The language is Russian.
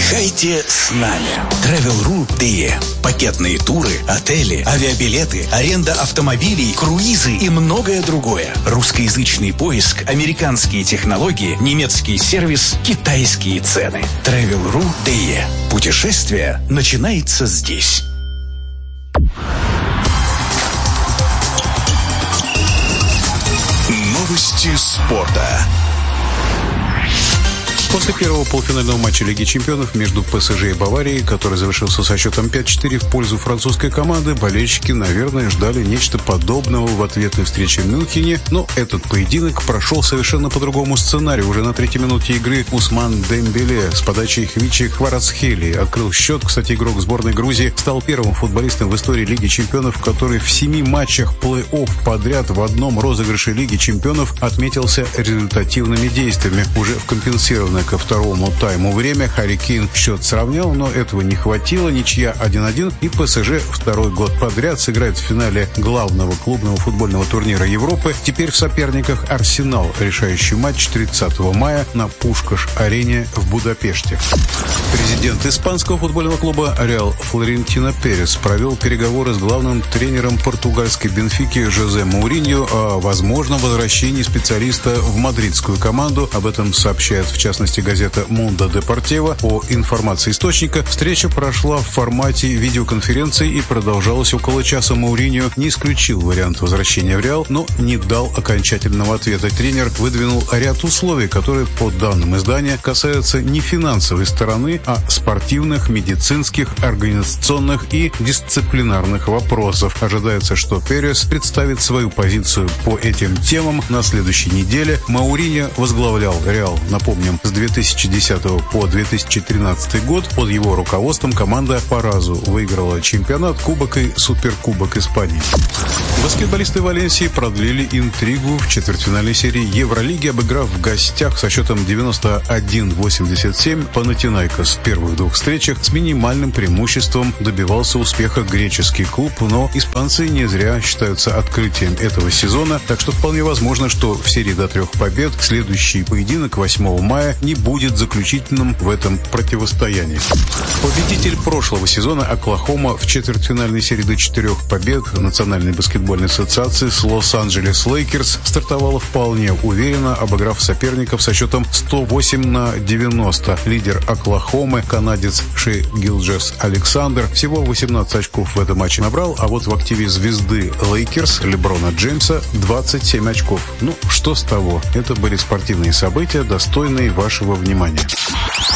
Отдыхайте с нами. Travel.ru.de. Пакетные туры, отели, авиабилеты, аренда автомобилей, круизы и многое другое. Русскоязычный поиск, американские технологии, немецкий сервис, китайские цены. Travel.ru.de. Путешествие начинается здесь. Новости спорта. После первого полуфинального матча Лиги чемпионов между ПСЖ и Баварией, который завершился со счетом 5-4 в пользу французской команды, болельщики, наверное, ждали нечто подобного в ответной встрече в Мюнхене, но этот поединок прошел совершенно по другому сценарию. Уже на 3-й минуте игры Усман Дембеле с подачей Хвичи Кварацхелии открыл счет. Кстати, игрок сборной Грузии стал первым футболистом в истории Лиги чемпионов, который в 7 матчах плей-офф подряд в одном розыгрыше Лиги чемпионов отметился результативными действиями. Уже в компенсированное ко второму тайму время Харри Кейн счет сравнял, но этого не хватило. Ничья 1-1, и ПСЖ второй год подряд сыграет в финале главного клубного футбольного турнира Европы. Теперь в соперниках Арсенал. Решающий матч 30 мая на Пушкаш-арене в Будапеште. Президент испанского футбольного клуба «Реал» Флорентино Перес провел переговоры с главным тренером португальской «Бенфики» Жозе Моуриньо о возможном возвращении специалиста в мадридскую команду. Об этом сообщает, в частности, газета «Мундо Депортиво». По информации источника, встреча прошла в формате видеоконференции и продолжалась около часа. Моуриньо не исключил вариант возвращения в «Реал», но не дал окончательного ответа. Тренер выдвинул ряд условий, которые, по данным издания, касаются не финансовой стороны, а спортивных, медицинских, организационных и дисциплинарных вопросов. Ожидается, что Перес представит свою позицию по этим темам на следующей неделе. Моуриньо возглавлял «Реал», напомним, с 2010 по 2013 год. Под его руководством команда по разу выиграла чемпионат, кубок и суперкубок Испании. Баскетболисты Валенсии продлили интригу в четвертьфинальной серии Евролиги, обыграв в гостях со счетом 91-87 Панатинайкос. В первых двух встречах с минимальным преимуществом добивался успеха греческий клуб, но испанцы не зря считаются открытием этого сезона, так что вполне возможно, что в серии до 3 побед следующий поединок 8 мая не будет заключительным в этом противостоянии. Победитель прошлого сезона Оклахома в четвертьфинальной серии до 4 побед Национальной баскетбольной ассоциации с Лос-Анджелес Лейкерс стартовала вполне уверенно, обыграв соперников со счетом 108-90. Лидер Оклахомы, канадец Шей Гилджес-Александр, всего 18 очков в этом матче набрал, а вот в активе звезды Лейкерс Леброна Джеймса 27 очков. Ну, что с того? Это были спортивные события, достойные вашего внимания.